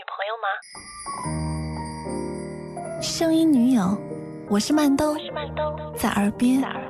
声音女友，我是曼兜，在耳边